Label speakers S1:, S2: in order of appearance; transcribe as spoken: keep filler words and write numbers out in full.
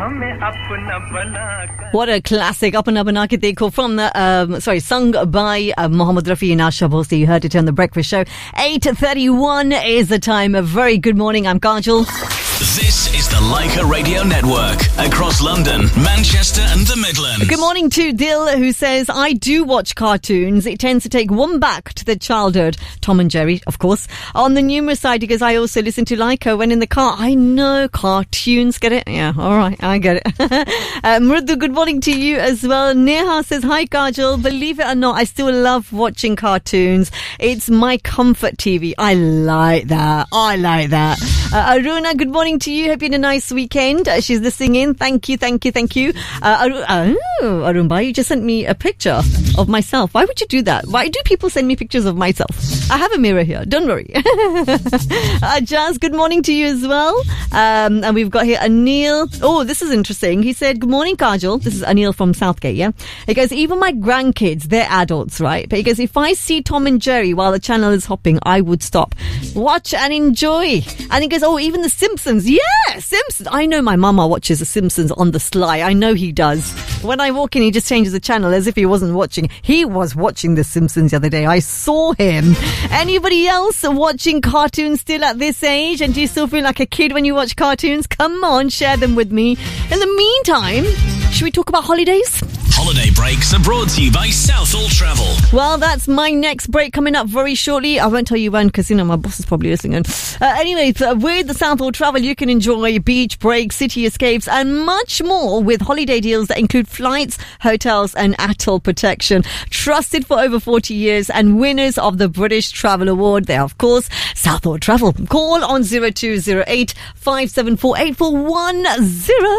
S1: What a classic, Apna Bana Ke Dekho, from the, um, sorry, sung by uh, Mohammed Rafi and Asha Bhosle. You heard it on The Breakfast Show. eight thirty-one is the time. A very good morning. I'm Kajal.
S2: This is the Leica Radio Network, across London, Manchester and the Midlands.
S1: Good morning to Dil, who says, I do watch cartoons. It tends to take one back to the childhood. Tom and Jerry, of course. On the numerous side, because I also listen to Leica when in the car. I know cartoons. Get it? Yeah, all right, I get it. uh, Mrudu, good morning to you as well. Neha says, hi Kajal. Believe it or not, I still love watching cartoons. It's my comfort T V. I like that. I like that. Uh, Aruna, good morning to you. Hope you had a nice weekend. Uh, she's listening in. Thank you, thank you, thank you. Uh, Aru- oh, Arun Bhai, you just sent me a picture of myself. Why would you do that? Why do people send me pictures of myself? I have a mirror here. Don't worry. uh, Jazz, good morning to you as well. Um, and we've got here Anil. Oh, this is interesting. He said, good morning, Kajal. This is Anil from Southgate, yeah? He goes, even my grandkids, they're adults, right? But he goes, if I see Tom and Jerry while the channel is hopping, I would stop. Watch and enjoy. And he goes, oh, even The Simpsons. Yeah, Simpsons. I know my mama watches The Simpsons on the sly. I know he does. When I walk in, he just changes the channel as if he wasn't watching. He was watching The Simpsons the other day. I saw him. Anybody else watching cartoons still at this age? And do you still feel like a kid when you watch cartoons? Come on, share them with me. In the meantime, should we talk about holidays?
S2: Holiday breaks are brought to you by Southall Travel.
S1: Well, that's my next break coming up very shortly. I won't tell you when because, you know, my boss is probably listening. Uh, anyway, with the Southall Travel, you can enjoy beach breaks, city escapes and much more with holiday deals that include flights, hotels and atoll protection. Trusted for over forty years and winners of the British Travel Award. They are, of course, Southall Travel. Call on zero two zero eight five seven four eight four one zero.